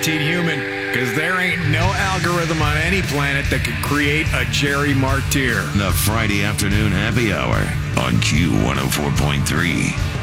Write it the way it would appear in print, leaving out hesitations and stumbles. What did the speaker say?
guaranteed human, because there ain't no algorithm on any planet that could create a Jerry Martyr. The Friday afternoon happy hour on Q104.3.